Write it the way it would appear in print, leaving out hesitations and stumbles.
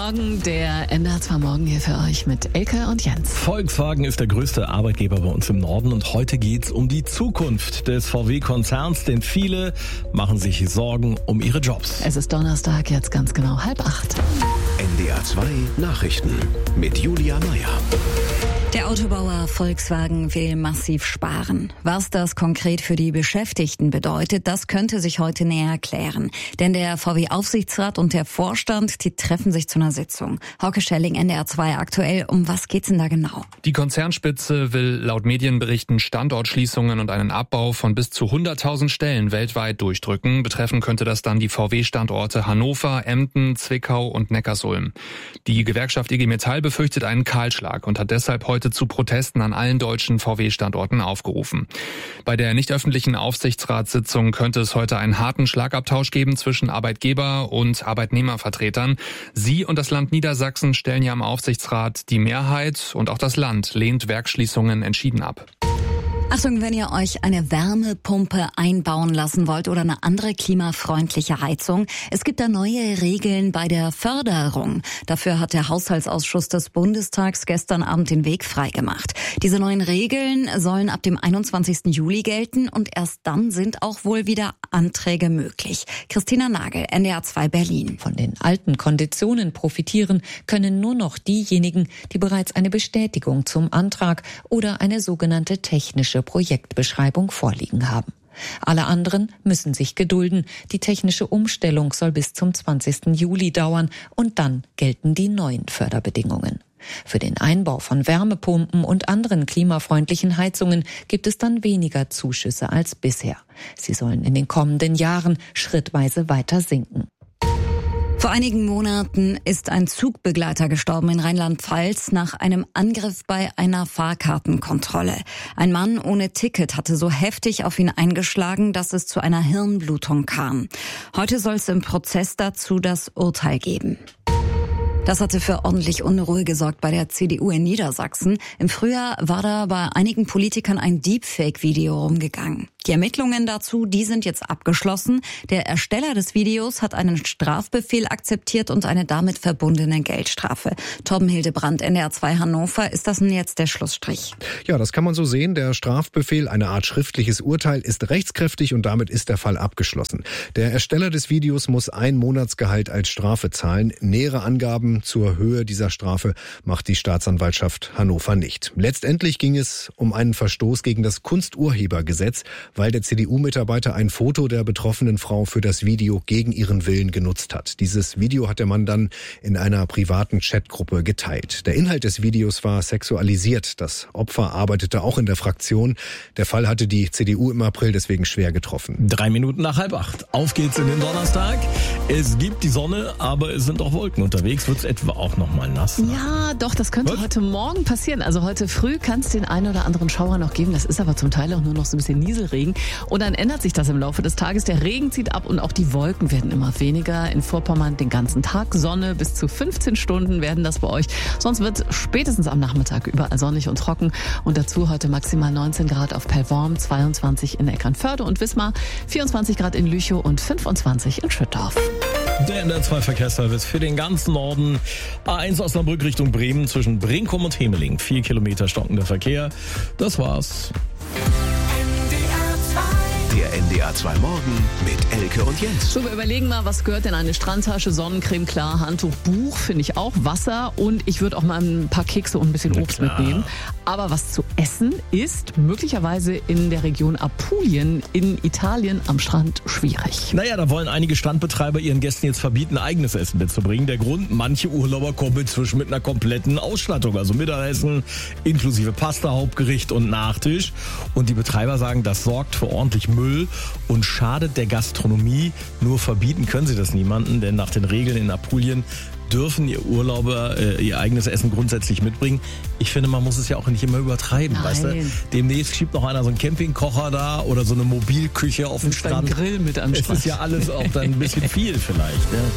Morgen, der NDR2 Morgen hier für euch mit Elke und Jens. Volkswagen ist der größte Arbeitgeber bei uns im Norden und heute geht's um die Zukunft des VW-Konzerns, denn viele machen sich Sorgen um ihre Jobs. Es ist Donnerstag, jetzt ganz genau 7:30. NDR2 Nachrichten mit Julia Meyer. Der Autobauer Volkswagen will massiv sparen. Was das konkret für die Beschäftigten bedeutet, das könnte sich heute näher klären. Denn der VW-Aufsichtsrat und der Vorstand, die treffen sich zu einer Sitzung. Hauke Schelling, NDR2 aktuell. Um was geht's denn da genau? Die Konzernspitze will laut Medienberichten Standortschließungen und einen Abbau von bis zu 100.000 Stellen weltweit durchdrücken. Betreffen könnte das dann die VW-Standorte Hannover, Emden, Zwickau und Neckarsulm. Die Gewerkschaft IG Metall befürchtet einen Kahlschlag und hat deshalb heute zu Protesten an allen deutschen VW-Standorten aufgerufen. Bei der nicht öffentlichen Aufsichtsratssitzung könnte es heute einen harten Schlagabtausch geben zwischen Arbeitgeber- und Arbeitnehmervertretern. Sie und das Land Niedersachsen stellen ja im Aufsichtsrat die Mehrheit und auch das Land lehnt Werksschließungen entschieden ab. Achtung, wenn ihr euch eine Wärmepumpe einbauen lassen wollt oder eine andere klimafreundliche Heizung. Es gibt da neue Regeln bei der Förderung. Dafür hat der Haushaltsausschuss des Bundestags gestern Abend den Weg freigemacht. Diese neuen Regeln sollen ab dem 21. Juli gelten und erst dann sind auch wohl wieder Anträge möglich. Christina Nagel, NDR2 Berlin. Von den alten Konditionen profitieren können nur noch diejenigen, die bereits eine Bestätigung zum Antrag oder eine sogenannte technische Projektbeschreibung vorliegen haben. Alle anderen müssen sich gedulden. Die technische Umstellung soll bis zum 20. Juli dauern und dann gelten die neuen Förderbedingungen. Für den Einbau von Wärmepumpen und anderen klimafreundlichen Heizungen gibt es dann weniger Zuschüsse als bisher. Sie sollen in den kommenden Jahren schrittweise weiter sinken. Vor einigen Monaten ist ein Zugbegleiter gestorben in Rheinland-Pfalz nach einem Angriff bei einer Fahrkartenkontrolle. Ein Mann ohne Ticket hatte so heftig auf ihn eingeschlagen, dass es zu einer Hirnblutung kam. Heute soll es im Prozess dazu das Urteil geben. Das hatte für ordentlich Unruhe gesorgt bei der CDU in Niedersachsen. Im Frühjahr war da bei einigen Politikern ein Deepfake-Video rumgegangen. Die Ermittlungen dazu, die sind jetzt abgeschlossen. Der Ersteller des Videos hat einen Strafbefehl akzeptiert und eine damit verbundene Geldstrafe. Torben Hildebrand, NDR2 Hannover. Ist das denn jetzt der Schlussstrich? Ja, das kann man so sehen. Der Strafbefehl, eine Art schriftliches Urteil, ist rechtskräftig und damit ist der Fall abgeschlossen. Der Ersteller des Videos muss ein Monatsgehalt als Strafe zahlen. Nähere Angaben zur Höhe dieser Strafe macht die Staatsanwaltschaft Hannover nicht. Letztendlich ging es um einen Verstoß gegen das Kunsturhebergesetz, weil der CDU-Mitarbeiter ein Foto der betroffenen Frau für das Video gegen ihren Willen genutzt hat. Dieses Video hat der Mann dann in einer privaten Chatgruppe geteilt. Der Inhalt des Videos war sexualisiert. Das Opfer arbeitete auch in der Fraktion. Der Fall hatte die CDU im April deswegen schwer getroffen. 3 Minuten nach 7:30. Auf geht's in den Donnerstag. Es gibt die Sonne, aber es sind auch Wolken unterwegs. Wird's etwa auch noch mal nass? Ja, doch, das könnte heute Morgen passieren. Also heute früh kann es den einen oder anderen Schauer noch geben. Das ist aber zum Teil auch nur noch so ein bisschen Nieselregen. Und dann ändert sich das im Laufe des Tages. Der Regen zieht ab und auch die Wolken werden immer weniger. In Vorpommern den ganzen Tag Sonne. Bis zu 15 Stunden werden das bei euch. Sonst wird spätestens am Nachmittag überall sonnig und trocken. Und dazu heute maximal 19 Grad auf Pellworm, 22 in Eckernförde und Wismar, 24 Grad in Lüchow und 25 in Schüttorf. Der NDR2 Verkehrsservice für den ganzen Norden. A1 Osnabrück Richtung Bremen zwischen Brinkum und Hemeling. 4 Kilometer stockender Verkehr. Das war's. Der NDR2 Morgen mit Elke und Jens. So, wir überlegen mal, was gehört denn eine Strandtasche, Sonnencreme, klar, Handtuch, Buch, finde ich auch, Wasser und ich würde auch mal ein paar Kekse und ein bisschen Obst mitnehmen. Aber was zu essen ist möglicherweise in der Region Apulien in Italien am Strand schwierig. Naja, da wollen einige Strandbetreiber ihren Gästen jetzt verbieten, eigenes Essen mitzubringen. Der Grund, manche Urlauber kommen inzwischen mit einer kompletten Ausstattung, also Mittagessen inklusive Pasta, Hauptgericht und Nachtisch. Und die Betreiber sagen, das sorgt für ordentlich Müll und schadet der Gastronomie. Nur verbieten können sie das niemanden, denn nach den Regeln in Apulien dürfen ihr Urlauber ihr eigenes Essen grundsätzlich mitbringen. Ich finde, man muss es ja auch nicht immer übertreiben, Nein. Weißt du? Demnächst schiebt noch einer so einen Campingkocher da oder so eine Mobilküche auf den Strand. Grill mit am Strand. Es ist ja alles auch dann ein bisschen viel vielleicht. Ne?